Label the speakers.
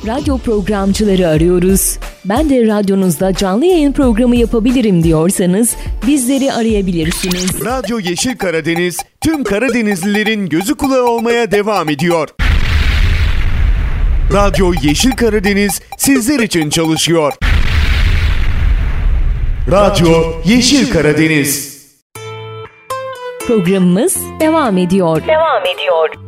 Speaker 1: Radyo programcıları arıyoruz. Ben de radyonuzda canlı yayın programı yapabilirim diyorsanız bizleri arayabilirsiniz.
Speaker 2: Radyo Yeşil Karadeniz tüm Karadenizlilerin gözü kulağı olmaya devam ediyor. Radyo Yeşil Karadeniz sizler için çalışıyor. Radyo Yeşil Karadeniz.
Speaker 1: Programımız devam ediyor.